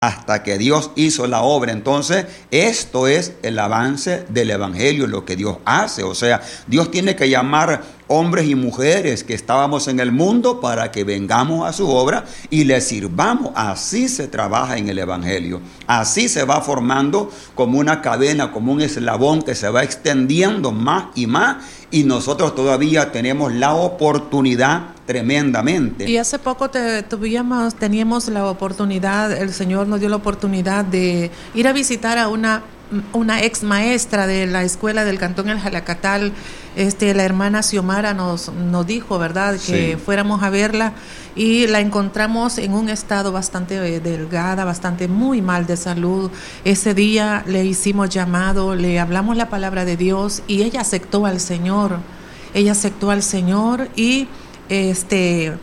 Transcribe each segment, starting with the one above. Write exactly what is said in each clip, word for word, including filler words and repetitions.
hasta que Dios hizo la obra. Entonces, esto es el avance del Evangelio, lo que Dios hace. O sea, Dios tiene que llamar hombres y mujeres que estábamos en el mundo para que vengamos a su obra y le sirvamos. Así se trabaja en el Evangelio. Así se va formando como una cadena, como un eslabón que se va extendiendo más y más, y nosotros todavía tenemos la oportunidad tremendamente. Y hace poco te, tuvimos, teníamos la oportunidad, el Señor nos dio la oportunidad de ir a visitar a una una ex maestra de la escuela del Cantón El Jalacatal. Este, la hermana Xiomara nos, nos dijo, ¿verdad?, que sí, fuéramos a verla, y la encontramos en un estado bastante delgada, bastante muy mal de salud. Ese día le hicimos llamado, le hablamos la palabra de Dios y ella aceptó al Señor. Ella aceptó al Señor y este...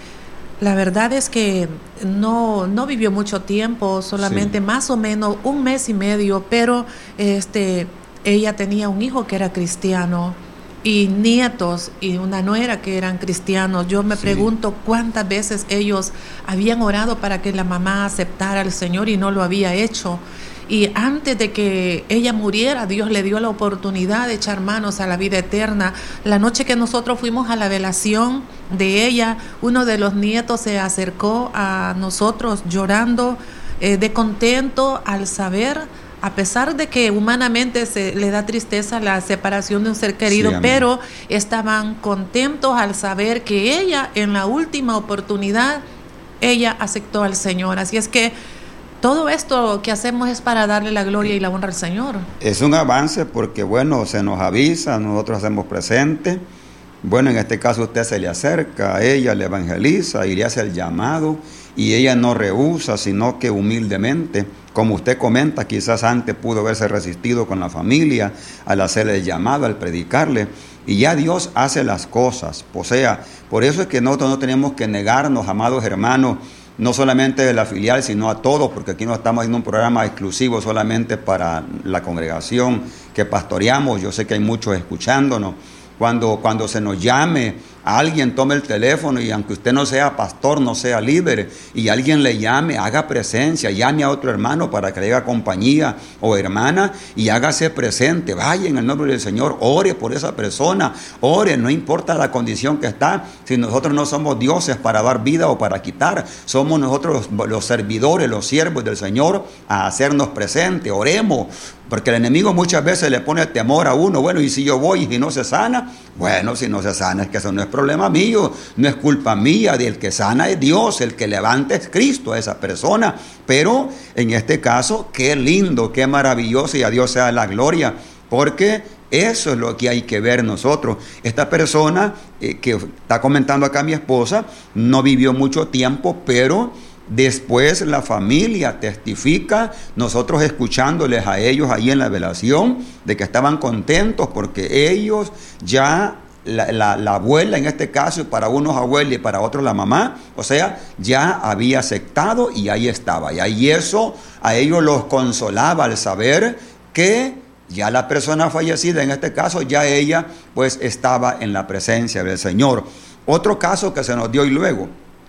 la verdad es que no, no vivió mucho tiempo, solamente sí, más o menos un mes y medio, pero este, ella tenía un hijo que era cristiano y nietos y una nuera que eran cristianos. Yo me sí, pregunto cuántas veces ellos habían orado para que la mamá aceptara al Señor y no lo había hecho. Y antes de que ella muriera, Dios le dio la oportunidad de echar manos a la vida eterna. La noche que nosotros fuimos a la velación de ella, uno de los nietos se acercó a nosotros llorando eh, de contento al saber, a pesar de que humanamente se le da tristeza la separación de un ser querido, sí, pero estaban contentos al saber que ella, en la última oportunidad, ella aceptó al Señor. Así es que todo esto que hacemos es para darle la gloria y la honra al Señor. Es un avance porque, bueno, se nos avisa, nosotros hacemos presente. Bueno, en este caso usted se le acerca a ella, le evangeliza y le hace el llamado, y ella no rehúsa, sino que humildemente, como usted comenta, quizás antes pudo haberse resistido con la familia al hacerle el llamado, al predicarle, y ya Dios hace las cosas. O sea, por eso es que nosotros no tenemos que negarnos, amados hermanos, no solamente de la filial, sino a todos, porque aquí no estamos haciendo un programa exclusivo solamente para la congregación que pastoreamos. Yo sé que hay muchos escuchándonos. Cuando, cuando se nos llame, a alguien tome el teléfono, y aunque usted no sea pastor, no sea líder, y alguien le llame, haga presencia, llame a otro hermano para que le haga compañía, o hermana, y hágase presente. Vaya en el nombre del Señor, ore por esa persona, ore, no importa la condición que está. Si nosotros no somos dioses para dar vida o para quitar, somos nosotros los, los servidores, los siervos del Señor, a hacernos presente. Oremos, porque el enemigo muchas veces le pone temor a uno. Bueno, y si yo voy y no se sana, bueno, si no se sana es que eso no es problema mío, no es culpa mía. El que sana es Dios, el que levanta es Cristo a esa persona. Pero en este caso, qué lindo, qué maravilloso, y a Dios sea la gloria, porque eso es lo que hay que ver nosotros. Esta persona eh, que está comentando acá mi esposa, no vivió mucho tiempo, pero después la familia testifica, nosotros escuchándoles a ellos ahí en la velación, de que estaban contentos porque ellos ya, la, la, la abuela en este caso, para unos abuelos y para otros la mamá, o sea, ya había aceptado y ahí estaba. Y ahí eso a ellos los consolaba al saber que ya la persona fallecida, en este caso ya ella pues estaba en la presencia del Señor. Otro caso que se nos dio y luego,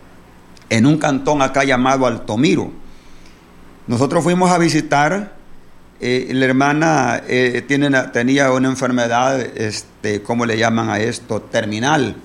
en un cantón acá llamado Altomiro, nosotros fuimos a visitar, eh, la hermana eh, tiene, tenía una enfermedad, este, ¿cómo le llaman a esto? Terminal.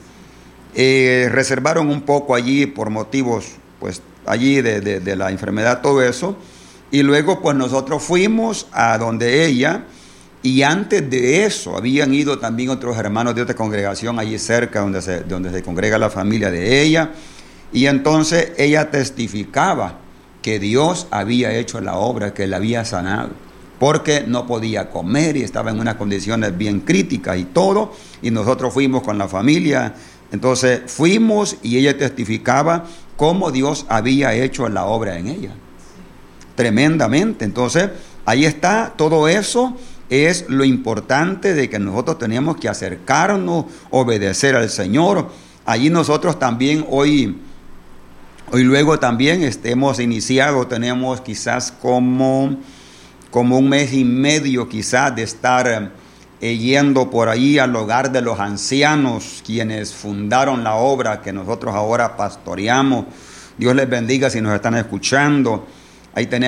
Eh, reservaron un poco allí por motivos, pues, allí de, de, de la enfermedad, todo eso, y luego pues nosotros fuimos a donde ella, y antes de eso habían ido también otros hermanos de otra congregación allí cerca, donde se, donde se congrega la familia de ella. Y entonces ella testificaba que Dios había hecho la obra, que la había sanado, porque no podía comer y estaba en unas condiciones bien críticas y todo, y nosotros fuimos con la familia. Entonces fuimos y ella testificaba cómo Dios había hecho la obra en ella, tremendamente. Entonces ahí está, todo eso es lo importante de que nosotros tenemos que acercarnos, obedecer al Señor. Allí nosotros también hoy... Hoy luego también este, hemos iniciado, tenemos quizás como, como un mes y medio quizás de estar eh, yendo por ahí al hogar de los ancianos, quienes fundaron la obra que nosotros ahora pastoreamos. Dios les bendiga si nos están escuchando. ahí tenemos